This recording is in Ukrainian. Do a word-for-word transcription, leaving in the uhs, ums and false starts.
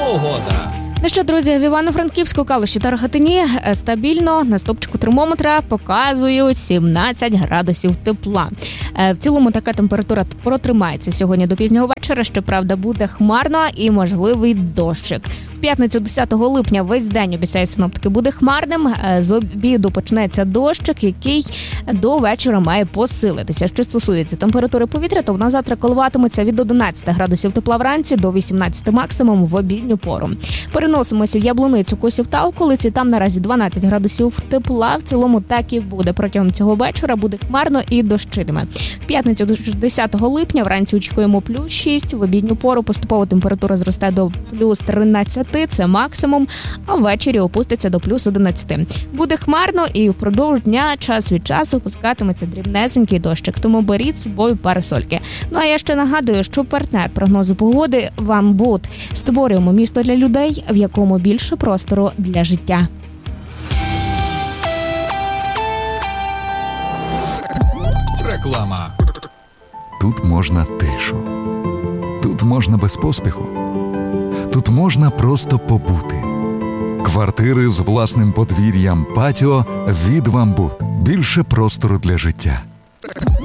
погода. Ну що, друзі, в Івано-Франківську, Калуші та Рогатині стабільно на стопчику термометра показують сімнадцять градусів тепла. В цілому така температура протримається сьогодні до пізнього вечора, щоправда, буде хмарно і можливий дощик. В п'ятницю десятого липня весь день, обіцяють синоптики, буде хмарним. З обіду почнеться дощик, який до вечора має посилитися. Що стосується температури повітря, то вона завтра коливатиметься від одинадцяти градусів тепла вранці до вісімнадцяти максимум в обідню пору. Переносимося в Яблуницю, Косів та околиці. Там наразі дванадцять градусів тепла. В цілому так і буде. Протягом цього вечора буде хмарно і дощитиме. В п'ятницю десятого липня вранці очікуємо плюс шість. В обідню пору поступово температура зросте до плюс тринадцяти. Це максимум, а ввечері опуститься до плюс одинадцяти. Буде хмарно і впродовж дня час від часу пускатиметься дрібнесенький дощик, тому беріть з собою парасольки. Ну а я ще нагадую, що партнер прогнозу погоди «Вамбут». Створюємо місто для людей, в якому більше простору для життя. Реклама. Тут можна тишу. Тут можна без поспіху. Тут можна просто побути. Квартири з власним подвір'ям, патіо від «Вамбут». Більше простору для життя.